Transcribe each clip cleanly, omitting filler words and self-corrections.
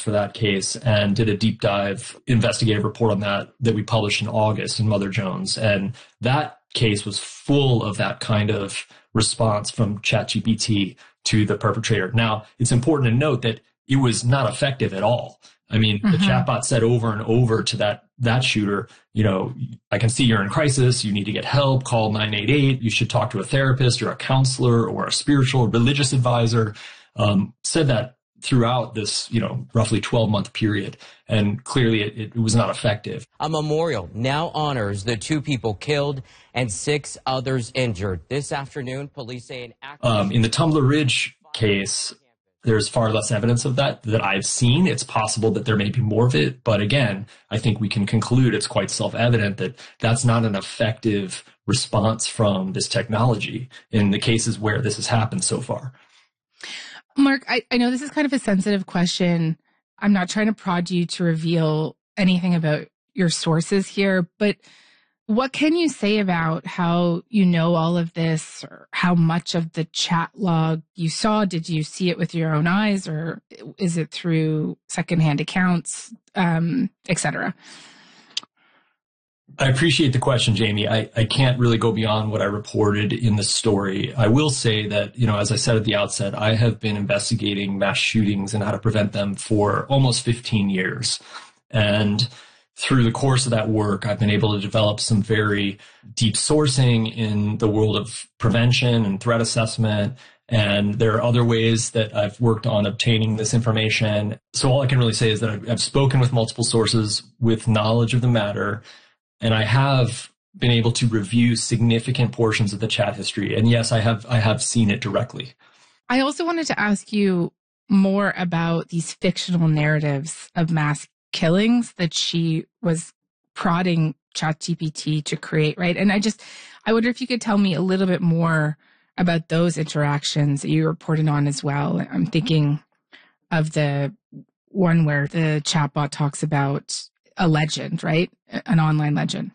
for that case and did a deep dive investigative report on that we published in August in Mother Jones. And that case was full of that kind of response from ChatGPT to the perpetrator. Now, it's important to note that it was not effective at all. I mean, the chatbot said over and over to that shooter, I can see you're in crisis. You need to get help. Call 988. You should talk to a therapist or a counselor or a spiritual or religious advisor. Said that throughout this, roughly 12-month period. And clearly it was not effective. A memorial now honors the 2 people killed and 6 others injured. This afternoon, police say in the Tumbler Ridge case, there's far less evidence of that I've seen. It's possible that there may be more of it. But again, I think we can conclude it's quite self-evident that that's not an effective response from this technology in the cases where this has happened so far. Mark, I know this is kind of a sensitive question. I'm not trying to prod you to reveal anything about your sources here, but what can you say about how you know all of this, or how much of the chat log you saw? Did you see it with your own eyes, or is it through secondhand accounts, et cetera? I appreciate the question, Jamie. I can't really go beyond what I reported in the story. I will say that, as I said at the outset, I have been investigating mass shootings and how to prevent them for almost 15 years. And through the course of that work, I've been able to develop some very deep sourcing in the world of prevention and threat assessment. And there are other ways that I've worked on obtaining this information. So all I can really say is that I've spoken with multiple sources with knowledge of the matter. And I have been able to review significant portions of the chat history. And yes, I have seen it directly. I also wanted to ask you more about these fictional narratives of mass killings that she was prodding ChatGPT to create, right? And I wonder if you could tell me a little bit more about those interactions that you reported on as well. I'm thinking of the one where the chatbot talks about a legend, right? An online legend.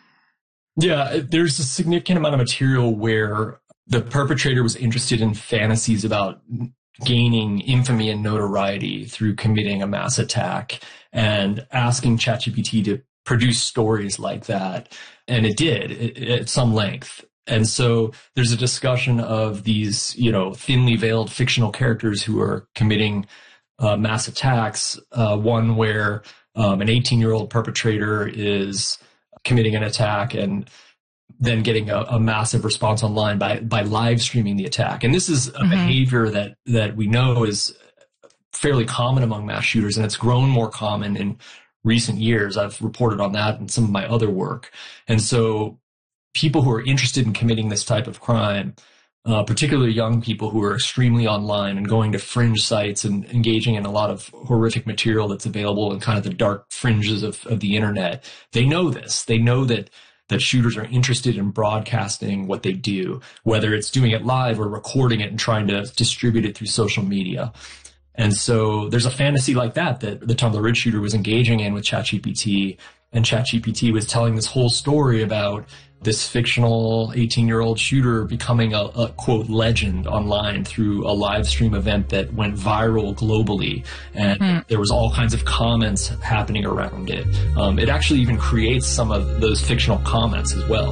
Yeah, there's a significant amount of material where the perpetrator was interested in fantasies about gaining infamy and notoriety through committing a mass attack and asking ChatGPT to produce stories like that. And it did at some length. And so there's a discussion of these, thinly veiled fictional characters who are committing mass attacks. One where an 18-year-old perpetrator is committing an attack and then getting a massive response online by live streaming the attack. And this is a behavior that we know is fairly common among mass shooters, and it's grown more common in recent years. I've reported on that in some of my other work. And so people who are interested in committing this type of crime, particularly young people who are extremely online and going to fringe sites and engaging in a lot of horrific material that's available in kind of the dark fringes of the internet, they know this. They know that shooters are interested in broadcasting what they do, whether it's doing it live or recording it and trying to distribute it through social media. And so there's a fantasy like that the Tumbler Ridge shooter was engaging in with ChatGPT, and ChatGPT was telling this whole story about this fictional 18-year-old shooter becoming a quote legend online through a live stream event that went viral globally. And there was all kinds of comments happening around it. It actually even creates some of those fictional comments as well.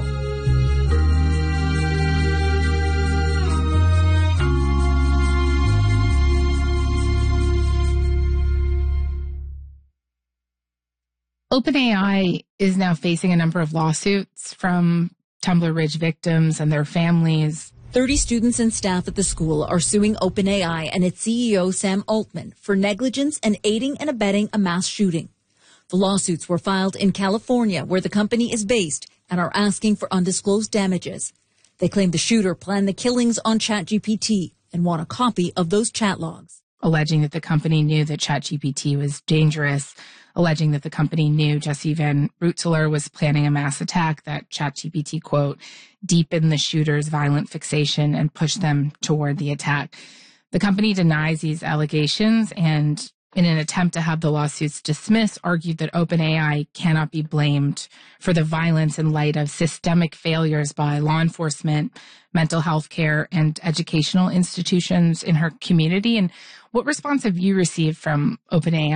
OpenAI is now facing a number of lawsuits from Tumbler Ridge victims and their families. 30 students and staff at the school are suing OpenAI and its CEO, Sam Altman, for negligence and aiding and abetting a mass shooting. The lawsuits were filed in California, where the company is based, and are asking for undisclosed damages. They claim the shooter planned the killings on ChatGPT and want a copy of those chat logs. Alleging that the company knew that ChatGPT was dangerous, alleging that the company knew Jesse Van Rutzeler was planning a mass attack, that ChatGPT, quote, deepened the shooter's violent fixation and pushed them toward the attack. The company denies these allegations and, in an attempt to have the lawsuits dismissed, argued that OpenAI cannot be blamed for the violence in light of systemic failures by law enforcement, mental health care, and educational institutions in her community. And what response have you received from OpenAI?